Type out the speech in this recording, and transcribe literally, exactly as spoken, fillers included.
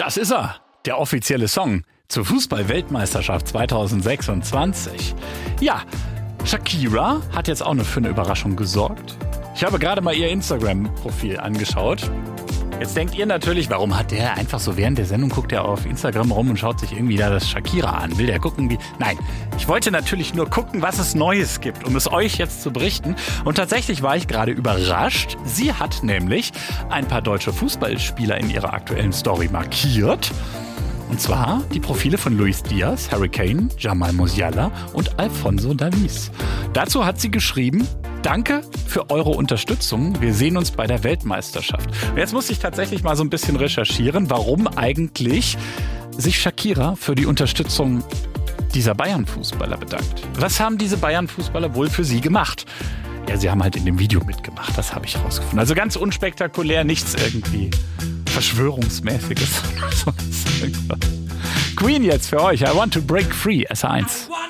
Das ist er, der offizielle Song zur Fußball-Weltmeisterschaft zwanzig sechsundzwanzig. Ja, Shakira hat jetzt auch noch für eine Überraschung gesorgt. Ich habe gerade mal ihr Instagram-Profil angeschaut. Jetzt denkt ihr natürlich, warum hat der einfach so während der Sendung, guckt er auf Instagram rum und schaut sich irgendwie da das Shakira an. Will der gucken, wie... Nein, ich wollte natürlich nur gucken, was es Neues gibt, um es euch jetzt zu berichten. Und tatsächlich war ich gerade überrascht. Sie hat nämlich ein paar deutsche Fußballspieler in ihrer aktuellen Story markiert. Und zwar die Profile von Luis Diaz, Harry Kane, Jamal Musiala und Alphonso Davies. Dazu hat sie geschrieben: Danke für eure Unterstützung. Wir sehen uns bei der Weltmeisterschaft. Und jetzt muss ich tatsächlich mal so ein bisschen recherchieren, warum eigentlich sich Shakira für die Unterstützung dieser Bayern-Fußballer bedankt. Was haben diese Bayern-Fußballer wohl für sie gemacht? Ja, sie haben halt in dem Video mitgemacht, das habe ich rausgefunden. Also ganz unspektakulär, nichts irgendwie Verschwörungsmäßiges. Queen jetzt für euch. I want to break free, S eins.